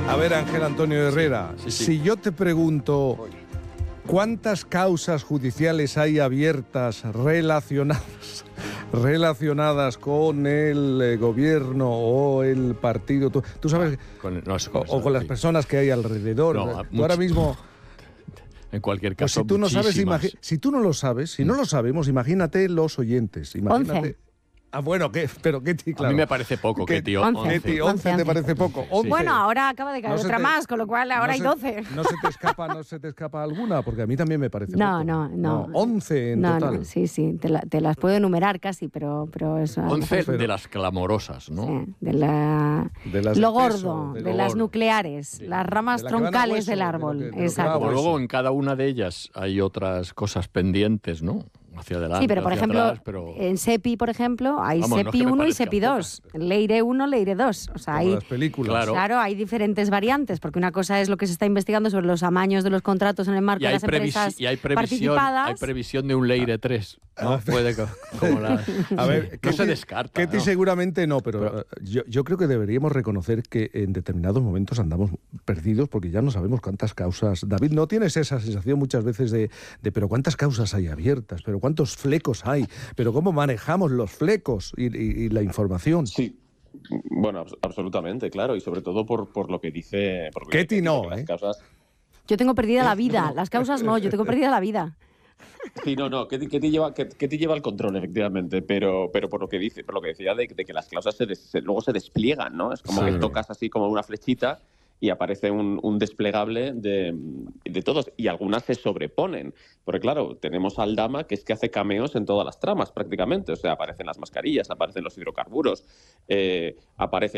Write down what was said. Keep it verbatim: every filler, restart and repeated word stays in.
A ver, Ángel Antonio Herrera, Sí, sí. si yo te pregunto cuántas causas judiciales hay abiertas relacionadas relacionadas con el eh, gobierno o el partido, tú, tú sabes, Con, no, eso- o, o con las sí. personas que hay alrededor. No, tú mucho. ahora mismo, En cualquier pues caso, si tú no sabes, muchísimas. imagi- si tú no lo sabes, si no lo sabemos, imagínate los oyentes, imagínate. Once. Ah, bueno, ¿qué? Pero Ketty, claro. A mí me parece poco, ¿Qué- Ketty, once. once. Ketty, once te once. parece poco. once. Bueno, ahora acaba de caer No se otra te- más, con lo cual ahora no hay se- doce. No se te escapa, no se te escapa alguna, porque a mí también me parece No, poco. no, no. once en no, total. no, sí, sí, te, la- te las puedo enumerar casi, pero, pero eso. once Pero- de las clamorosas, ¿no? Sí, de la, De las lo de peso, gordo, de de, lo las gordo. nucleares, Sí. las ramas De la que van a troncales hueso, del de lo árbol. que- de lo que va a Exacto. Como hueso. luego en cada una de ellas hay otras cosas pendientes, ¿no? Hacia adelante, Sí, pero por hacia ejemplo, atrás, pero... en SEPI, por ejemplo, hay Vamos, no es que SEPI me uno y parezcan SEPI dos. Leire uno, Leire dos. O sea, Como hay, las películas. Claro. claro, hay diferentes variantes, porque una cosa es lo que se está investigando sobre los amaños de los contratos en el marco Y de hay, las empresas previsi- y hay previsión, participadas. hay previsión de un Leire tres, ¿no? Puede co- como la... A ver, no Ketty- se descarta. Ketty ¿no? seguramente no, pero, Pero- eh, yo, yo creo que deberíamos reconocer que en determinados momentos andamos perdidos porque ya no sabemos cuántas causas. David, ¿no tienes esa sensación muchas veces de, de pero cuántas causas hay abiertas, pero cuántos flecos hay, pero cómo manejamos los flecos y, y- y la información? Sí, bueno, abs- absolutamente, claro, y sobre todo por, por lo que dice... Por lo que Ketty dice no, que las ¿eh? causas... Yo tengo perdida la vida, las causas no, yo tengo perdida la vida. Sí, no, no, Ketty, Ketty lleva, Ketty, Ketty lleva el control, efectivamente, pero, pero por lo que dice, por lo que decía de, de que las causas se des- se- luego se despliegan, ¿no? Es como Sí. que tocas así como una flechita y aparece un, un desplegable de, de todos, y algunas se sobreponen, porque claro, tenemos a Aldama, que es que hace cameos en todas las tramas prácticamente, o sea, aparecen las mascarillas, aparecen los hidrocarburos, eh, aparece